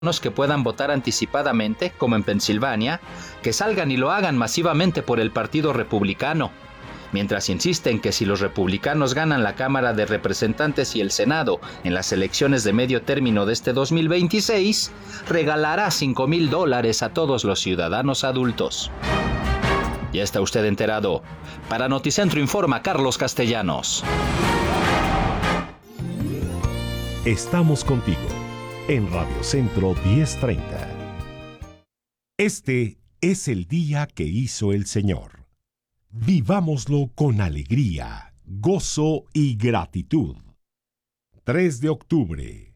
que puedan votar anticipadamente, como en Pensilvania, que salgan y lo hagan masivamente por el Partido Republicano, mientras insisten que si los republicanos ganan la Cámara de Representantes y el Senado en las elecciones de medio término de este 2026, regalará $5,000 a todos los ciudadanos adultos. Ya está usted enterado. Para Noticentro informa Carlos Castellanos. Estamos contigo en Radio Centro 1030. Este es el día que hizo el Señor. Vivámoslo con alegría, gozo y gratitud. 3 de octubre.